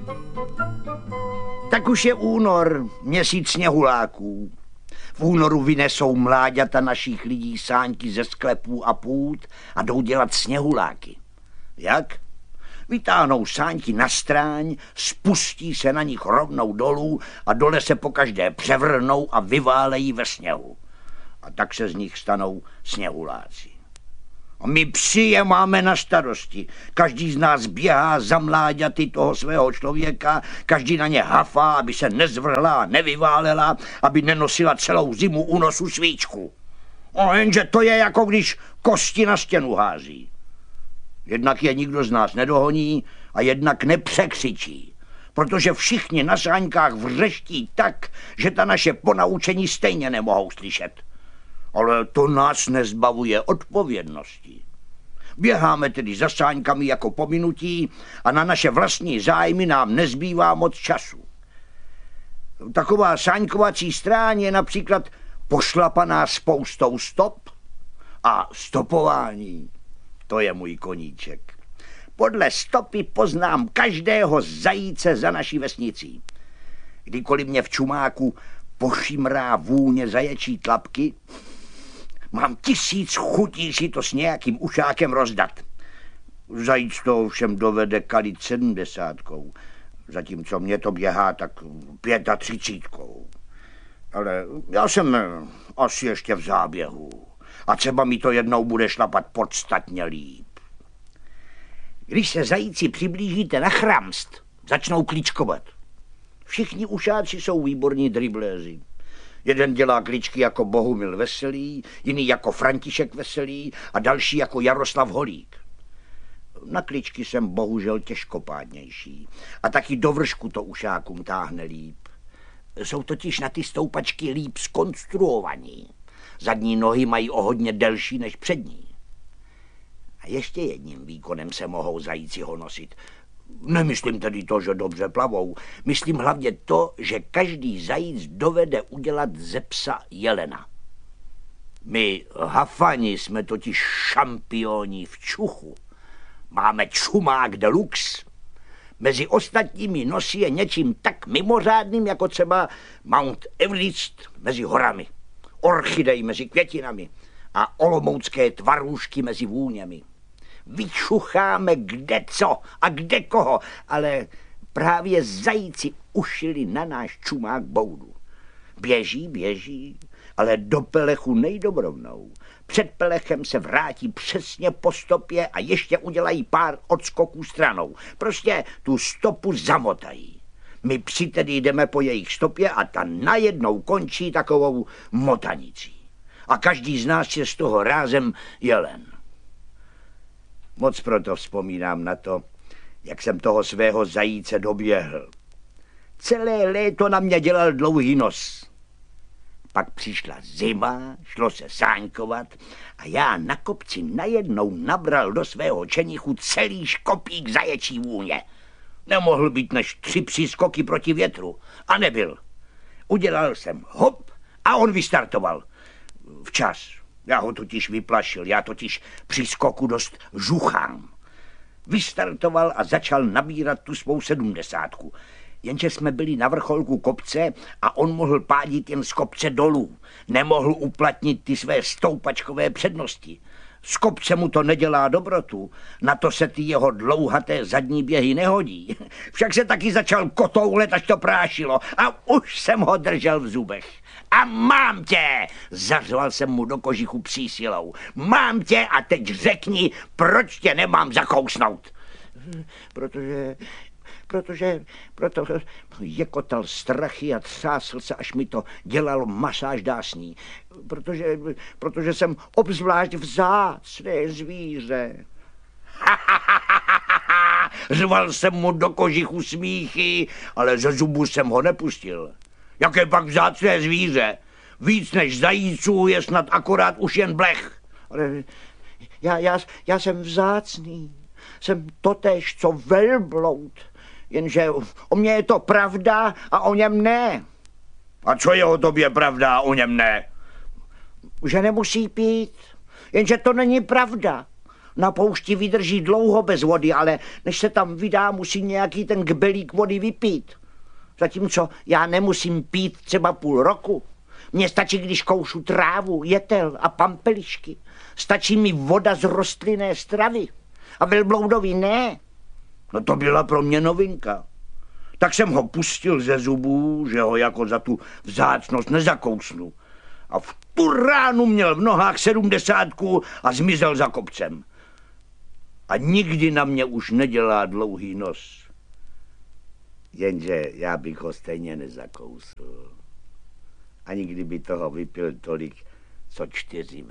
Tak už je únor, měsíc sněhuláků. V únoru vynesou mláďata našich lidí sáňky ze sklepů a půd a jdou dělat sněhuláky. Jak? Vytáhnou sáňky na stráň, spustí se na nich rovnou dolů a dole se pokaždé převrhnou a vyválejí ve sněhu. A tak se z nich stanou sněhuláci. A my psi je máme na starosti. Každý z nás běhá za mláďaty toho svého člověka, každý na ně hafá, aby se nezvrhla a nevyválela, aby nenosila celou zimu u nosu svíčku. A jenže to je jako když kosti na stěnu hází. Jednak je nikdo z nás nedohoní a jednak nepřekřičí, protože všichni na sáňkách vřeští tak, že ta naše ponaučení stejně nemohou slyšet. Ale to nás nezbavuje odpovědnosti. Běháme tedy za sáňkami jako pominutí a na naše vlastní zájmy nám nezbývá moc času. Taková sáňkovací stráň je například pošlapaná spoustou stop a stopování. To je můj koníček. Podle stopy poznám každého zajíce za naší vesnicí. Kdykoliv mě v čumáku pošimrá vůně zaječí tlapky, mám 1000 chutí si to s nějakým ušákem rozdat. Zajíc to ovšem dovede kalit 70, zatímco mě to běhá tak 35. Ale já jsem asi ještě v záběhu. A třeba mi to jednou bude šlapat podstatně líp. Když se zajíci přiblížíte na chramst, začnou kličkovat. Všichni ušáci jsou výborní dribléři. Jeden dělá kličky jako Bohumil Veselý, jiný jako František Veselý a další jako Jaroslav Holík. Na kličky jsem bohužel těžkopádnější a taky do vršku to ušákům táhne líp. Jsou totiž na ty stoupačky líp zkonstruovaní. Zadní nohy mají o hodně delší než přední. A ještě jedním výkonem se mohou zajíci honosit. Nemyslím tedy to, že dobře plavou. Myslím hlavně to, že každý zajíc dovede udělat ze psa jelena. My hafani jsme totiž šampioni v čuchu. Máme čumák deluxe. Mezi ostatními nosy je něčím tak mimořádným, jako třeba Mount Everest mezi horami, orchidej mezi květinami a olomoucké tvarůžky mezi vůněmi. Vyčucháme kde co a kde koho, ale právě zajíci ušili na náš čumák boudu. Běží, ale do pelechu nejdou rovnou. Před pelechem se vrátí přesně po stopě a ještě udělají pár odskoků stranou. Prostě tu stopu zamotají. My psi tedy jdeme po jejich stopě a ta najednou končí takovou motanicí. A každý z nás je z toho rázem jelen. Moc proto vzpomínám na to, jak jsem toho svého zajíce doběhl. Celé léto na mě dělal dlouhý nos. Pak přišla zima, šlo se sáňkovat a já na kopci najednou nabral do svého čenichu celý škopík zaječí vůně. Nemohl být než 3 přískoky proti větru. A nebyl. Udělal jsem hop a on vystartoval. Včas. Já ho totiž vyplašil, já totiž při skoku dost žuchám. Vystartoval a začal nabírat tu svou 70. Jenže jsme byli na vrcholku kopce a on mohl pádit jen z kopce dolů. Nemohl uplatnit ty své stoupačkové přednosti. Z kopce mu to nedělá dobrotu, na to se ty jeho dlouhaté zadní běhy nehodí. Však se taky začal kotoulet, až to prášilo a už jsem ho držel v zubech. A mám tě, zařval jsem mu do kožichu přísilou. Mám tě a teď řekni, proč tě nemám zakousnout. Protože jekotal strachy a třásl se, až mi to dělalo masáž dásní. Protože jsem obzvlášť vzácné zvíře. Řval jsem mu do kožichu smíchy, ale ze zubu jsem ho nepustil. Jaké pak vzácné zvíře? Víc než zajíců je snad akorát už jen blech. Ale já jsem vzácný. Jsem totéž, co velbloud. Jenže o mně je to pravda a o něm ne. A co je o tobě pravda a o něm ne? Že nemusí pít. Jenže to není pravda. Na poušti vydrží dlouho bez vody, ale než se tam vydá, musí nějaký ten kbelík vody vypít. Zatímco já nemusím pít třeba půl roku. Mně stačí, když koušu trávu, jetel a pampelišky. Stačí mi voda z rostlinné stravy. A velbloudovi ne. No to byla pro mě novinka. Tak jsem ho pustil ze zubů, že ho jako za tu vzácnost nezakousnu. A v tu ránu měl v nohách 70 a zmizel za kopcem. A nikdy na mě už nedělá dlouhý nos. Jenže já bych ho stejně nezakousl. Ani kdyby toho vypil tolik, co 4